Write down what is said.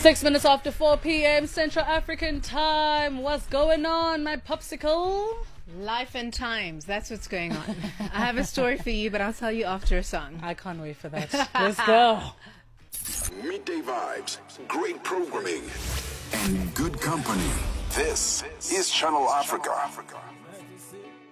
6 minutes after 4 p.m. Central African time. What's going on, my popsicle? Life and times. That's what's going on. I have a story for you, but I'll tell you after a song. I can't wait for that. Let's go. Midday vibes, great programming, and good company. This is Channel Africa.